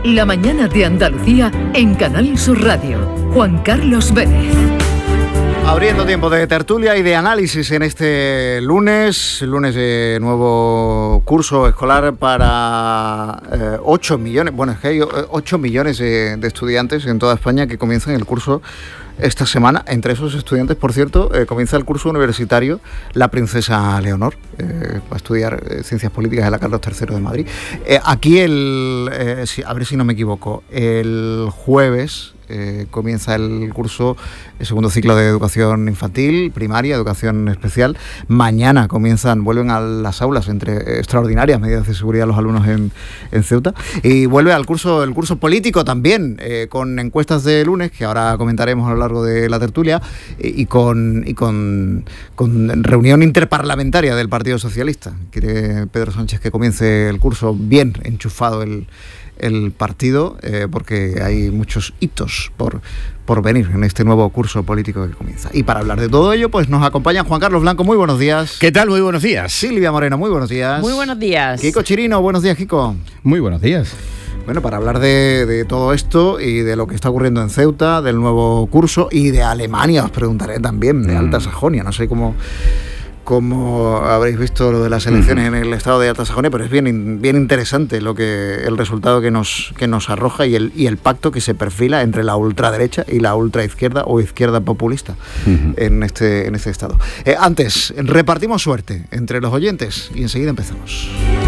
La mañana de Andalucía en Canal Sur Radio. Juan Carlos Vélez. Abriendo tiempo de tertulia y de análisis en este lunes de nuevo curso escolar para 8 millones, bueno, es que hay 8 millones de estudiantes en toda España que comienzan el curso esta semana. Entre esos estudiantes, por cierto, comienza el curso universitario la princesa Leonor, va a estudiar Ciencias Políticas en la Carlos III de Madrid. Aquí, a ver si no me equivoco, el jueves comienza el curso, el segundo ciclo de educación infantil, primaria, educación especial. Mañana vuelven a las aulas entre extraordinarias medidas de seguridad los alumnos en Ceuta. Y vuelve el curso político también, con encuestas de lunes, que ahora comentaremos a lo largo de la tertulia, y con reunión interparlamentaria del Partido Socialista. Quiere Pedro Sánchez que comience el curso bien enchufado el partido, porque hay muchos hitos por venir en este nuevo curso político que comienza. Y para hablar de todo ello, pues nos acompaña Juan Carlos Blanco. Muy buenos días. ¿Qué tal? Muy buenos días. Silvia Moreno, muy buenos días. Muy buenos días. Kiko Chirino, buenos días, Kiko. Muy buenos días. Bueno, para hablar de todo esto y de lo que está ocurriendo en Ceuta, del nuevo curso y de Alemania, os preguntaré también, de Alta Sajonia. No sé cómo habréis visto lo de las elecciones en el estado de Alta Sajonia, pero es bien interesante el resultado que nos arroja y el pacto que se perfila entre la ultraderecha y la ultraizquierda o izquierda populista en este estado. Antes, repartimos suerte entre los oyentes y enseguida empezamos.